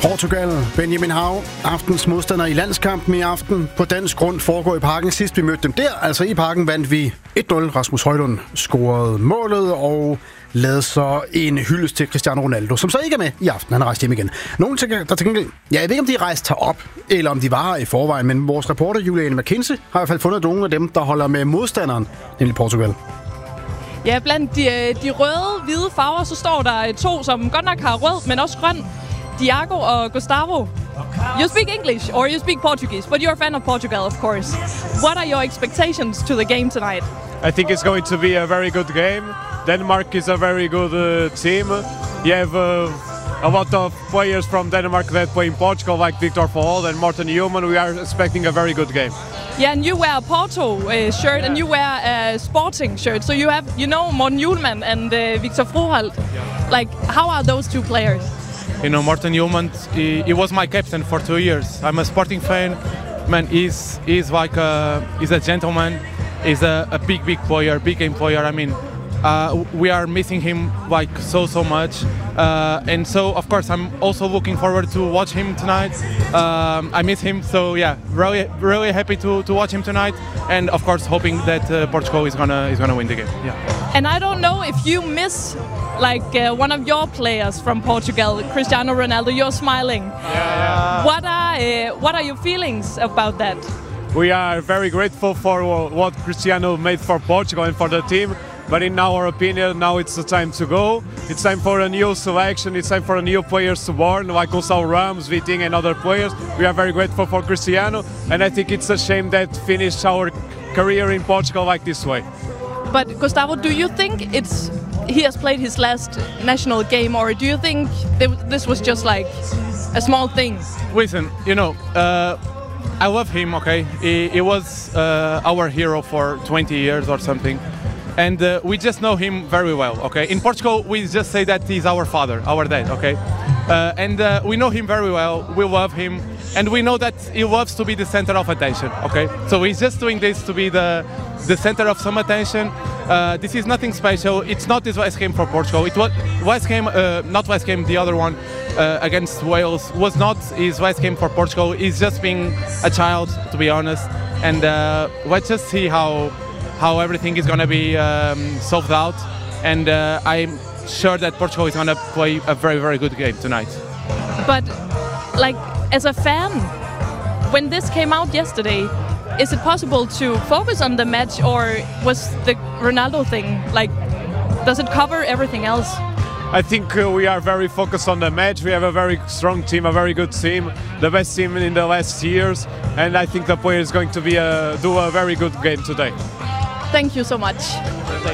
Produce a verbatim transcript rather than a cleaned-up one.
Portugal, Benjamin Hav, aftens modstander i landskampen i aften. På dansk grund foregår i Parken. Sidst vi mødte dem der, altså i Parken, vandt vi et nul. Rasmus Højlund scorede målet og lavede så en hyldest til Cristiano Ronaldo, som så ikke er med i aften. Han er rejst hjem igen. Nogle tænker, der tænker, ja, jeg ved ikke, om de rejste op, eller om de var her i forvejen, men vores reporter Juliane McKinsey har i hvert fald fundet nogle af dem, der holder med modstanderen, nemlig Portugal. Ja, blandt de, de røde, hvide farver, så står der to, som godt nok har rød, men også grøn. Diago og Gustavo. You speak English or you speak Portuguese, but you're a fan of Portugal, of course. What are your expectations to the game tonight? I think it's going to be a very good game. Denmark is a very good uh, team. You have uh, a lot of players from Denmark that play in Portugal, like Victor Fold and Morten Newman. We are expecting a very good game. Yeah, and you wear a Porto uh, shirt, yeah. And you wear a Sporting shirt. So you have, you know, Morten Newman and uh, Victor Froholt. Yeah. Like, how are those two players? You know, Morten Newman, he, he was my captain for two years. I'm a Sporting fan. Man, he's he's like a he's a gentleman. He's a, a big, big player, big game player. I mean, uh, we are missing him like so, so much. Uh, and so, of course, I'm also looking forward to watch him tonight. Um, I miss him, so yeah, really, really happy to, to watch him tonight. And of course, hoping that uh, Portugal is gonna is gonna win the game. Yeah. And I don't know if you miss like uh, one of your players from Portugal, Cristiano Ronaldo. You're smiling. Yeah, yeah. What are uh, what are your feelings about that? We are very grateful for what Cristiano made for Portugal and for the team. But in our opinion, now it's the time to go. It's time for a new selection. It's time for a new players to born, like Gonçalo Ramos, Vitinha, and other players. We are very grateful for Cristiano, and I think it's a shame that finished our career in Portugal like this way. But Gustavo, do you think it's he has played his last national game, or do you think this was just like a small thing? Listen, you know, uh, I love him. Okay, he, he was uh, our hero for twenty years or something. And uh, we just know him very well, okay? In Portugal, we just say that he's our father, our dad, okay? Uh, and uh, we know him very well, we love him, and we know that he loves to be the center of attention, okay? So he's just doing this to be the, the center of some attention. Uh, this is nothing special. It's not his last game for Portugal. It was West Ham, uh, not West Ham, the other one uh, against Wales was not his last game for Portugal. He's just being a child, to be honest. And uh, let's just see how how everything is going to be um, solved out, and uh, I'm sure that Portugal is going to play a very, very good game tonight. But, like, as a fan, when this came out yesterday, is it possible to focus on the match, or was the Ronaldo thing, like, does it cover everything else? I think uh, we are very focused on the match. We have a very strong team, a very good team, the best team in the last years, and I think the player is going to be a, do a very good game today. Thank you so much.